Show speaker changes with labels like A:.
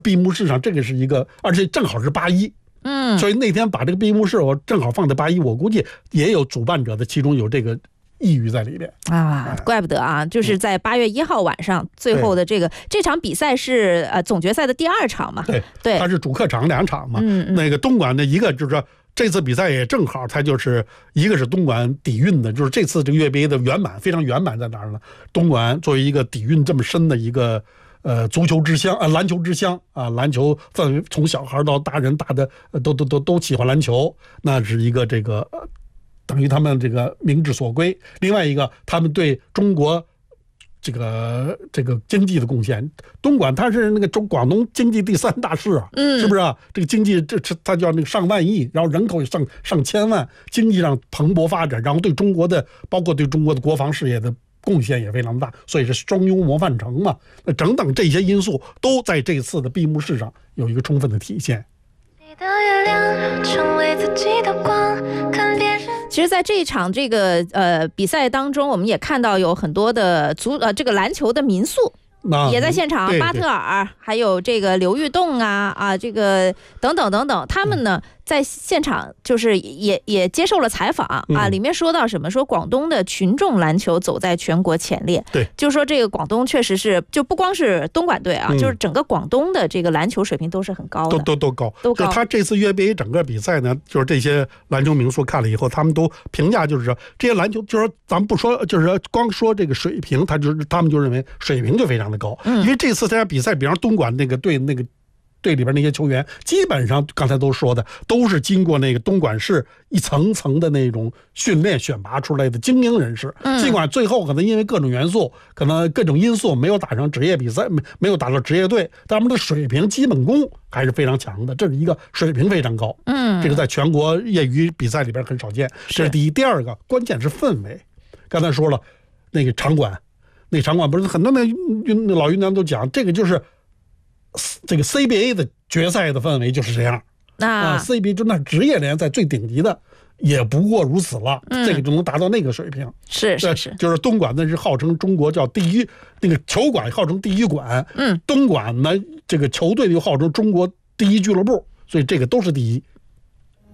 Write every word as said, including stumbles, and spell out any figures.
A: 闭幕式上这个是一个，而且正好是八一。
B: 嗯，
A: 所以那天把这个闭幕式我正好放在八一，我估计也有主办者的其中有这个意欲在里边
B: 啊，怪不得啊，就是在八月一号晚上最后的这个这场比赛是呃总决赛的第二场嘛？
A: 对
B: 对，
A: 它是主客场两场嘛。
B: 嗯嗯，
A: 那个东莞的一个就是说这次比赛也正好，它就是一个是东莞底蕴的，就是这次这个越杯的圆满非常圆满在哪儿呢？东莞作为一个底蕴这么深的一个。呃，足球之乡啊，篮球之乡啊，篮球范围从小孩到大人，大的都都都都喜欢篮球，那是一个这个、呃、等于他们这个民之所归。另外一个，他们对中国这个这个经济的贡献，东莞它是那个中广东经济第三大市啊，
B: 嗯，
A: 是不是啊？这个经济这这它叫那个上万亿，然后人口上上千万，经济上蓬勃发展，然后对中国的包括对中国的国防事业的。贡献也非常大，所以是中庸模范城嘛。那等等这些因素都在这次的闭幕式上有一个充分的体现。
B: 其实在这一场这个呃比赛当中，我们也看到有很多的足呃这个篮球的民宿。也在现场，巴特尔还有这个刘玉栋啊啊，这个等等等等，他们呢在现场就是也也接受了采访啊，里面说到什么？说广东的群众篮球走在全国前列，
A: 对，
B: 就是说这个广东确实是就不光是东莞队啊，
A: 嗯、
B: 就是整个广东的这个篮球水平都是很高的，
A: 都都都高，
B: 都高。
A: 就他这次越杯整个比赛呢，就是这些篮球名宿看了以后，他们都评价就是说，这些篮球就是说咱们不说，就是说光说这个水平，他就是他们就认为水平就非常的高，
B: 嗯、
A: 因为这次参加比赛，比方东莞那个队那个。队里边那些球员基本上刚才都说的都是经过那个东莞市一层层的那种训练选拔出来的精英人士，
B: 嗯、
A: 尽管最后可能因为各种元素可能各种因素没有打上职业比赛，没没有打到职业队，但他们的水平基本功还是非常强的，这是一个水平非常高，
B: 嗯，
A: 这个在全国业余比赛里边很少见，这是第一。第二个关键是氛围，刚才说了那个场馆，那个场馆不是很多那运老运动员都讲，这个就是这个 C B A 的决赛的氛围就是这样啊 ，C B A 就那职业联赛最顶级的也不过如此了，
B: 嗯、
A: 这个就能达到那个水平。
B: 是是是，
A: 就是东莞那是号称中国叫第一，那个球馆号称第一馆，
B: 嗯，
A: 东莞呢这个球队又号称中国第一俱乐部，所以这个都是第一。